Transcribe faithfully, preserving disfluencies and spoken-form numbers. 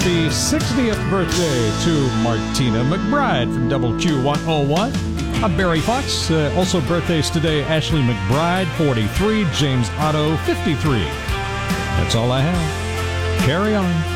Happy sixtieth birthday to Martina McBride from Double Q one oh one. I'm Barry Fox. Uh, also birthdays today, Ashley McBride, forty-three, James Otto, fifty-three. That's all I have. Carry on.